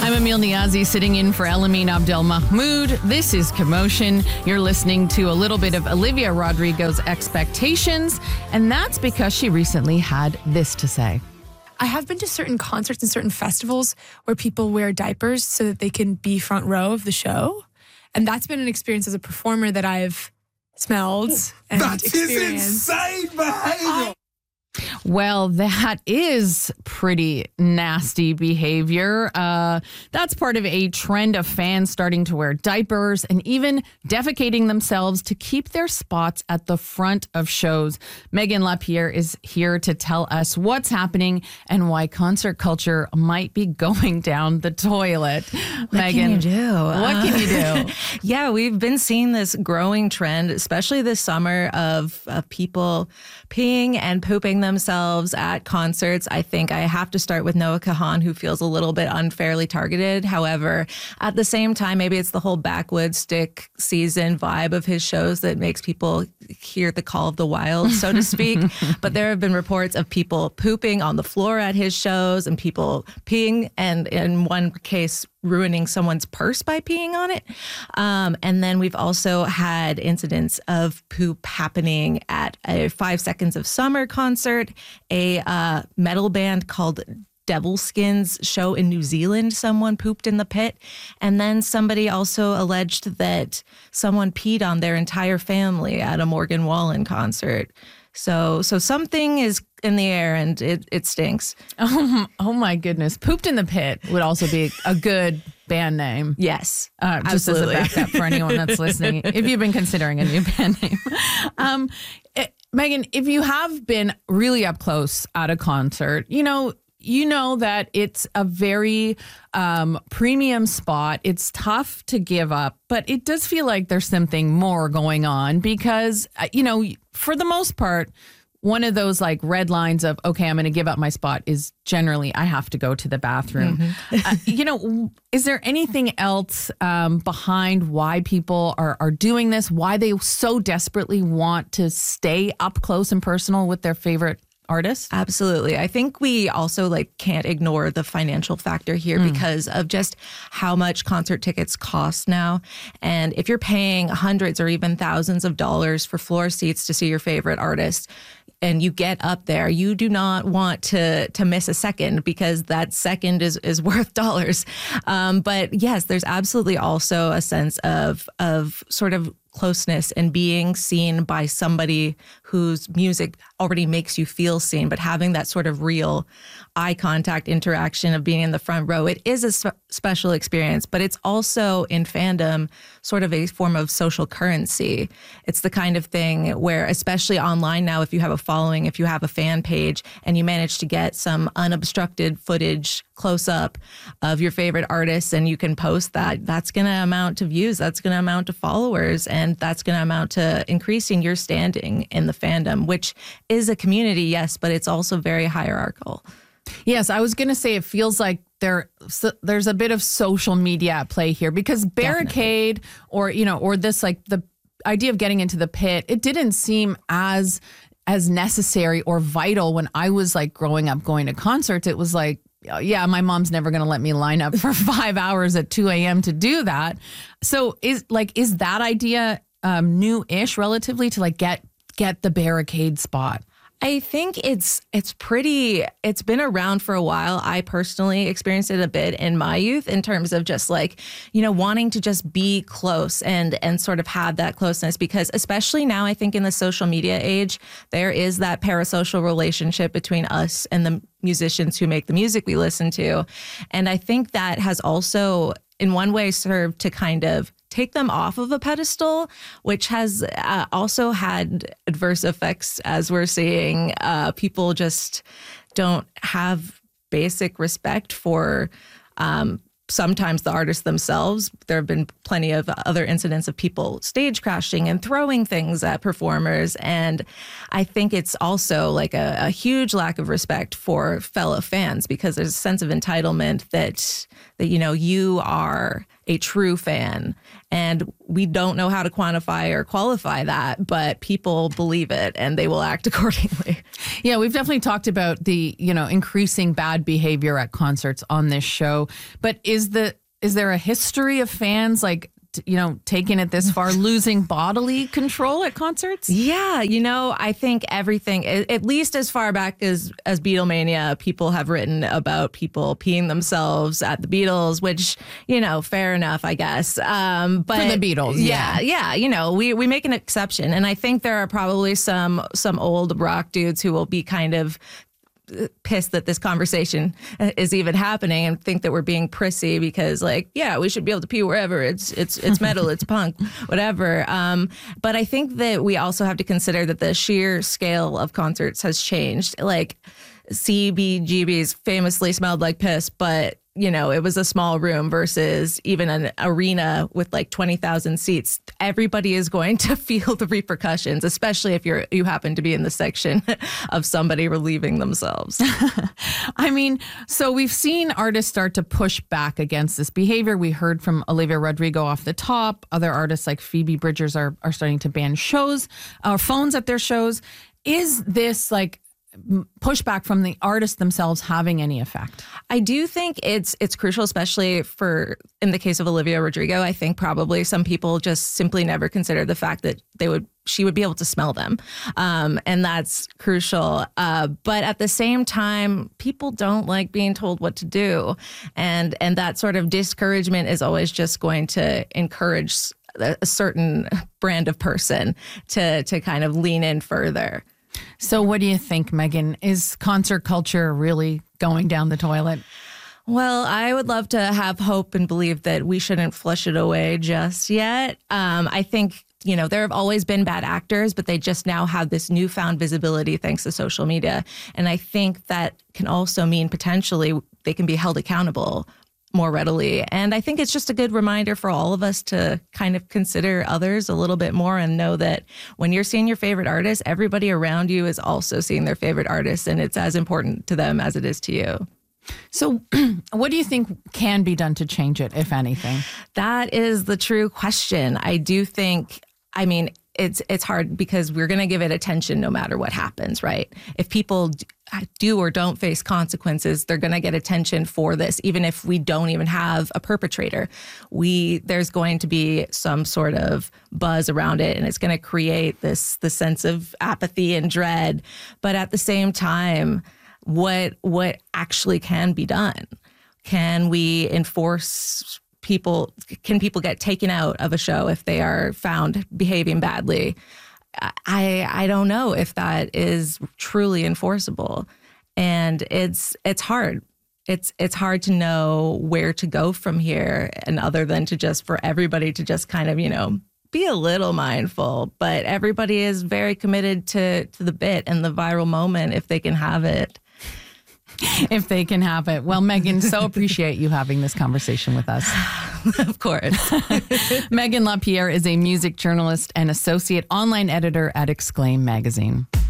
I'm Emil Niazi sitting in for Elamine Abdel Mahmoud. This is Commotion. You're listening to a little bit of Olivia Rodrigo's Expectations, and that's because she recently had this to say. I have been to certain concerts and certain festivals where people wear diapers so that they can be front row of the show. And that's been an experience as a performer that I've smelled and experienced. That is insane behavior. Well, that is pretty nasty behavior. That's part of a trend of fans starting to wear diapers and even defecating themselves to keep their spots at the front of shows. Megan LaPierre is here to tell us what's happening and why concert culture might be going down the toilet. Megan, can you do? What can you do? Yeah, we've been seeing this growing trend, especially this summer, of people peeing and pooping themselves at concerts. I think I have to start with Noah Kahan, who feels a little bit unfairly targeted. However, at the same time, maybe it's the whole backwoods stick season vibe of his shows that makes people hear the call of the wild, so to speak. But there have been reports of people pooping on the floor at his shows and people peeing, and in one case, ruining someone's purse by peeing on it. And then we've also had incidents of poop happening at a 5 Seconds of Summer concert, a metal band called Devilskin's show in New Zealand. Someone pooped in the pit. And then somebody also alleged that someone peed on their entire family at a Morgan Wallen concert. So something is in the air and it stinks. Oh my goodness. Pooped in the Pit would also be a good band name. Yes, just absolutely. as a backup for anyone that's listening, if you've been considering a new band name. Megan, if you have been really up close at a concert, you know that it's a very premium spot. It's tough to give up, but it does feel like there's something more going on because, for the most part, one of those like red lines of, okay, I'm going to give up my spot is generally I have to go to the bathroom. Mm-hmm. Is there anything else behind why people are doing this, why they so desperately want to stay up close and personal with their favorite artist? Absolutely. I think we also can't ignore the financial factor here because of just how much concert tickets cost now. And if you're paying hundreds or even thousands of dollars for floor seats to see your favorite artist, and you get up there, you do not want to miss a second because that second is worth dollars. But yes, there's absolutely also a sense of sort of closeness and being seen by somebody whose music already makes you feel seen, but having that sort of real eye contact interaction of being in the front row. It is a special experience, but it's also in fandom sort of a form of social currency. It's the kind of thing where, especially online now, if you have a following, if you have a fan page and you manage to get some unobstructed footage close up of your favorite artists and you can post that, that's going to amount to views, that's going to amount to followers, and that's going to amount to increasing your standing in the fandom, which is a community, yes, but it's also very hierarchical. Yes, I was going to say it feels like there's a bit of social media at play here because Barricade or this the idea of getting into the pit, it didn't seem as necessary or vital when I was growing up going to concerts. It was yeah, my mom's never going to let me line up for 5 hours at 2 a.m. to do that. So is that idea new-ish relatively to get the Barricade spot? I think it's been around for a while. I personally experienced it a bit in my youth in terms of just wanting to just be close and sort of have that closeness, because especially now, I think in the social media age, there is that parasocial relationship between us and the musicians who make the music we listen to. And I think that has also in one way served to kind of take them off of a pedestal, which has also had adverse effects, as we're seeing. People just don't have basic respect for sometimes the artists themselves. There have been plenty of other incidents of people stage crashing and throwing things at performers. And I think it's also a huge lack of respect for fellow fans, because there's a sense of entitlement that you are a true fan. And we don't know how to quantify or qualify that, but people believe it and they will act accordingly. Yeah, we've definitely talked about the, increasing bad behavior at concerts on this show. But is there a history of fans taking it this far, losing bodily control at concerts? Yeah, I think everything, at least as far back as Beatlemania, people have written about people peeing themselves at the Beatles, which, fair enough, I guess. But for the Beatles, yeah, we make an exception. And I think there are probably some old rock dudes who will be kind of pissed that this conversation is even happening and think that we're being prissy because we should be able to pee wherever. It's metal, it's punk, whatever. But I think that we also have to consider that the sheer scale of concerts has changed. CBGB's famously smelled like piss, but it was a small room versus even an arena with 20,000 seats. Everybody is going to feel the repercussions, especially if you happen to be in the section of somebody relieving themselves. I mean, so we've seen artists start to push back against this behavior. We heard from Olivia Rodrigo off the top. Other artists like Phoebe Bridgers are starting to ban phones at their shows. Is this pushback from the artists themselves having any effect? I do think it's crucial, especially in the case of Olivia Rodrigo. I think probably some people just simply never considered the fact that she would be able to smell them. And that's crucial. But at the same time, people don't like being told what to do. And that sort of discouragement is always just going to encourage a certain brand of person to kind of lean in further. So what do you think, Megan? Is concert culture really going down the toilet? Well, I would love to have hope and believe that we shouldn't flush it away just yet. I think, there have always been bad actors, but they just now have this newfound visibility thanks to social media. And I think that can also mean potentially they can be held accountable more readily. And I think it's just a good reminder for all of us to kind of consider others a little bit more and know that when you're seeing your favorite artist, everybody around you is also seeing their favorite artist, and it's as important to them as it is to you. So what do you think can be done to change it, if anything? That is the true question. I do think, it's hard because we're going to give it attention no matter what happens, right? If people do or don't face consequences, they're going to get attention for this, even if we don't even have a perpetrator. There's going to be some sort of buzz around it, and it's going to create the sense of apathy and dread. But at the same time, what actually can be done? Can we enforce people? Can people get taken out of a show if they are found behaving badly? I don't know if that is truly enforceable, and it's hard. It's hard to know where to go from here, and other than for everybody to just kind of be a little mindful. But everybody is very committed to the bit and the viral moment if they can have it. If they can have it. Well, Megan, so appreciate you having this conversation with us. Of course. Megan LaPierre is a music journalist and associate online editor at Exclaim magazine.